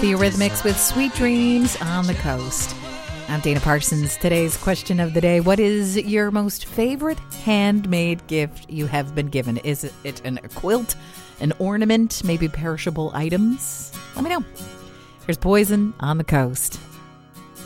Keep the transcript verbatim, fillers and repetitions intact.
The Eurythmics with Sweet Dreams on the Coast. I'm Dana Parsons. Today's question of the day: what is your most favorite handmade gift you have been given? Is it an, a quilt, an ornament, maybe perishable items? Let me know. Here's Poison on the Coast.